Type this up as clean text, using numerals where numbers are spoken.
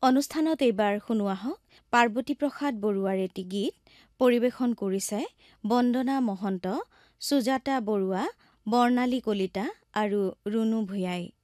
অনুষ্ঠানত এইবাৰ শুনোৱা হওক পাৰ্বতী প্ৰসাদ বৰুৱাৰ এটি গীত পৰিৱেশন কৰিছে বন্দনা মহন্ত, সুজাতা বৰুৱা, বৰ্ণালী কলিতা আৰু ৰুণু ভূঞাই।